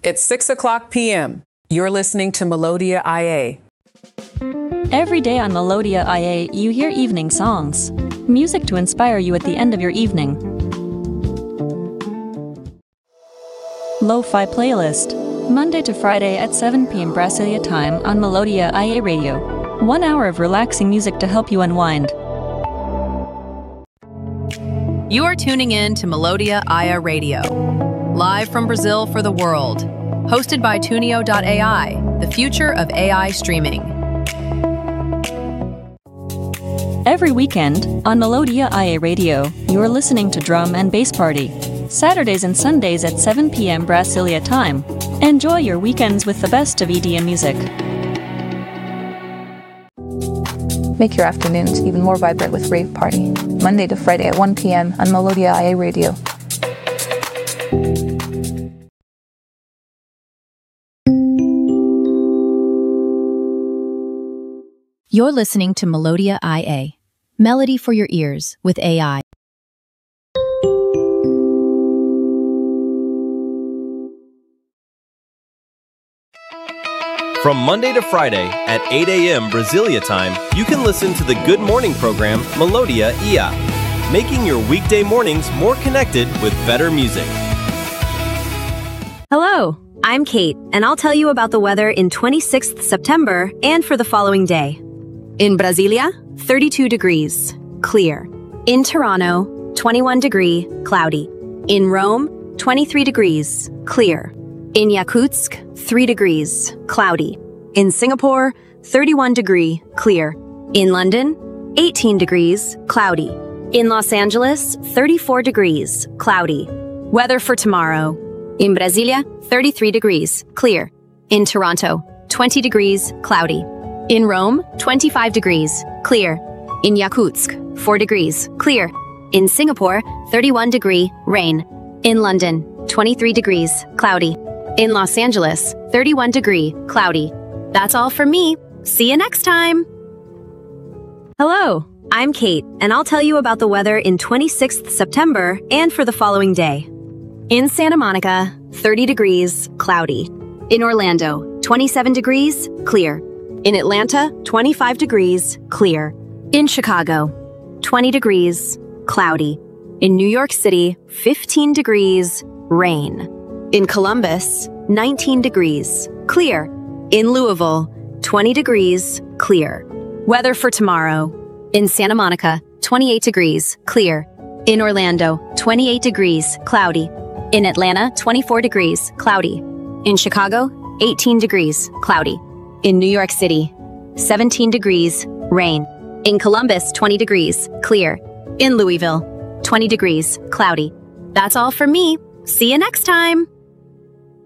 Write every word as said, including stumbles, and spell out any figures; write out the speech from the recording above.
It's six o'clock p m You're listening to Melodia I A. Every day on Melodia I A, you hear evening songs. Music to inspire you at the end of your evening. Lo-Fi Playlist. Monday to Friday at seven p m Brasilia time on Melodia I A Radio. One hour of relaxing music to help you unwind. You are tuning in to Melodia I A Radio. Live from Brazil for the world. Hosted by Tunio dot A I, the future of A I streaming. Every weekend, on Melodia I A Radio, you're listening to Drum and Bass Party. Saturdays and Sundays at seven p m Brasilia time. Enjoy your weekends with the best of E D M music. Make your afternoons even more vibrant with Rave Party. Monday to Friday at one p m on Melodia I A Radio. You're listening to Melodia I A. Melody for your ears with A I. From Monday to Friday at eight a m Brasilia time, you can listen to the Good Morning program Melodia I A, making your weekday mornings more connected with better music. Hello, I'm Kate, and I'll tell you about the weather in twenty-sixth September and for the following day. In Brasilia, thirty-two degrees, clear. In Toronto, twenty-one degree, cloudy. In Rome, twenty-three degrees, clear. In Yakutsk, three degrees, cloudy. In Singapore, thirty-one degree, clear. In London, eighteen degrees, cloudy. In Los Angeles, thirty-four degrees, cloudy. Weather for tomorrow. In Brasilia, thirty-three degrees, clear. In Toronto, twenty degrees, cloudy. In Rome, twenty-five degrees, clear. In Yakutsk, four degrees, clear. In Singapore, thirty-one degree, rain. In London, twenty-three degrees, cloudy. In Los Angeles, thirty-one degree, cloudy. That's all from me. See you next time. Hello, I'm Kate, and I'll tell you about the weather in twenty-sixth September and for the following day. In Santa Monica, thirty degrees, cloudy. In Orlando, twenty-seven degrees, clear. In Atlanta, twenty-five degrees, clear. In Chicago, twenty degrees, cloudy. In New York City, fifteen degrees, rain. In Columbus, nineteen degrees, clear. In Louisville, twenty degrees, clear. Weather for tomorrow. In Santa Monica, twenty-eight degrees, clear. In Orlando, twenty-eight degrees, cloudy. In Atlanta, twenty-four degrees, cloudy. In Chicago, eighteen degrees, cloudy. In New York City, seventeen degrees, rain. In Columbus, twenty degrees, clear. In Louisville, twenty degrees, cloudy. That's all from me. See you next time.